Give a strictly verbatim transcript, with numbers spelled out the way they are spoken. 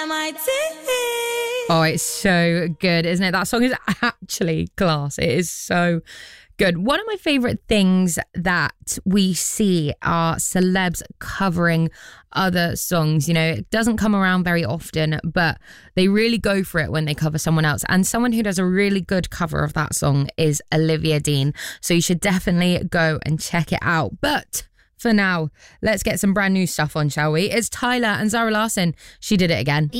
Oh, it's so good, isn't it? That song is actually class. It is so good. One of my favourite things that we see are celebs covering other songs. You know, it doesn't come around very often, but they really go for it when they cover someone else. And someone who does a really good cover of that song is Olivia Dean. So you should definitely go and check it out. But for now, let's get some brand new stuff on, shall we? It's Tyler and Zara Larsson. She Did It Again.